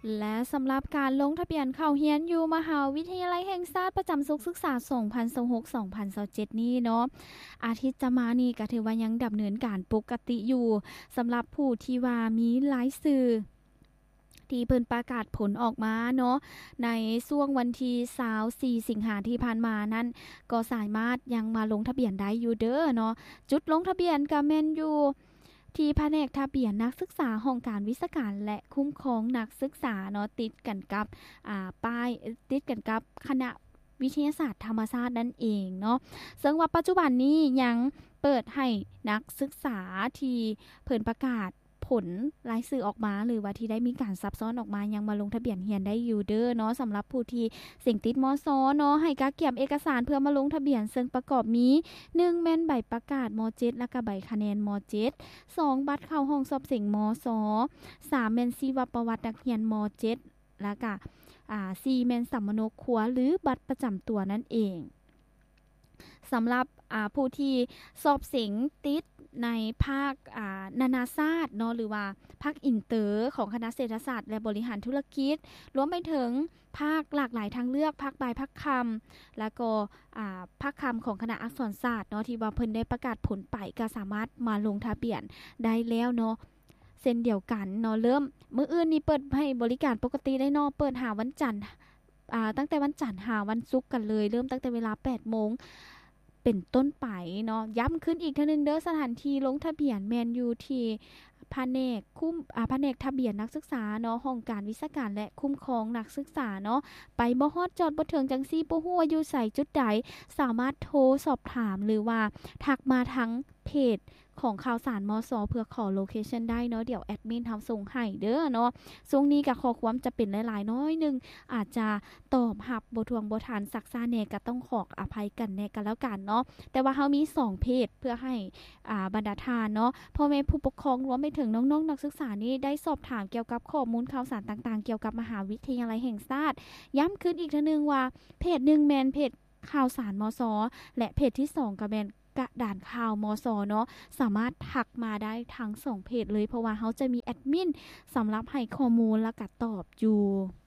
และสำหรับการลงทะเบียนเข้าเรียนอยู่มหาวิทยาลัยแห่งชาติประจำศุกษา2026-2027นี้เนาะอาทิตย์จะมานี่ก็ถือว่ายังดำเนินการปกติอยู่สำหรับผู้ที่ว่ามีรายชื่อที่เพิ่นประกาศผลออกมาเนาะในช่วงวันที่24สิงหาคมที่ผ่านมานั้นก็สามารถยังมาลงทะเบียนได้อยู่เด้อเนาะจุดลงทะเบียนก็แม่นอยู่ที่แผนกทะเบียนนักศึกษาห้องการวิชาการและคุ้มครองนักศึกษาเนาะติดกันกับป้ายติดกันกับคณะวิทยาศาสตร์ธรรมศาสตร์นั่นเองเนาะซึ่งว่าปัจจุบันนี้ยังเปิดให้นักศึกษาที่เพิ่นประกาศผลรายชื่อออกมาหรือว่าที่ได้มีการซับซ้อนออกมายังมาลงทะเบียนเรียนได้อยู่เด้อเนาะสำหรับผู้ที่เสิ่งติดมสเนาะให้กะเก็บเอกสารเพื่อมาลงทะเบียนซึ่งประกอบมี1แม่นใบประกาศม.7 แล้วก็ใบคะแนนม.7 2บัตรเข้าห้องสอบเสิ่งมส3แม่นชีวประวัตินักเรียนม.7 แล้วก็4แม่นสัมมโนครัวหรือบัตรประจำตัวนั่นเองสำหรับผู้ที่สอบเสิ่งติดในภาคนานาชาติเนาะหรือว่าภาคอินเตอร์ของคณะเศรษฐศาสตร์และบริหารธุรกิจรวมไปถึงภาคหลากหลายทางเลือกภาคบ่ายภาคค่ำแล้วก็ภาคค่ำของคณะอักษรศาสตร์เนาะที่ว่าเพิ่นได้ประกาศผลไปก็สามารถมาลงทะเบียนได้แล้วเนาะเช่นเดียวกันเนาะเริ่มมื้ออื่นนี้เปิดให้บริการปกติได้เนาะเปิดหาวันจันทร์ตั้งแต่วันจันทร์หาวันศุกร์กันเลยเริ่มตั้งแต่เวลา 8 โมงเป็นต้นไปเนาะย้ำขึ้นอีกเทื่อนึงเด้อสถานที่ลงทะเบียนแม่นอยู่ที่แผนกแผนกทะเบียนนักศึกษาเนาะห้องการวิชาการและคุ้มครองนักศึกษาเนาะไปบ่ฮอดจอดบ่ถึงจังซี่บ่ฮู้ว่าอยู่ไสจุดใดสามารถโทรสอบถามหรือว่าทักมาทั้งเพจของข่าวสารมสเพื่อขอโลเคชันได้เนาะเดี๋ยวแอดมินทำส่งให้เด้อเนาะช่วงนี้ก็ขอความจะเป็นหลายๆน้อยนึงอาจจะตอบรับบ่ทวงบ่ทันซักซ่าแน่ก็ต้องขออภัยกันแน่กันแล้วกันเนาะแต่ว่าเฮามี2เพจเพื่อให้บรรดาทานเนาะพ่อแม่ผู้ปกครองรวมไปถึงน้องๆนักศึกษานี่ได้สอบถามเกี่ยวกับข้อมูลข่าวสารต่างๆเกี่ยวกับมหาวิทยาลัยแห่งชาติย้ำขึ้นอีกเทื่อนึงว่าเพจ1แม่นเพจข่าวสารมสและเพจที่2ก็แม่นกระดานข่าวมสเนาะสามารถทักมาได้ทั้ง2เพจเลยเพราะว่าเฮาจะมีแอดมินสำหรับให้ข้อมูลและก็ตอบอยู่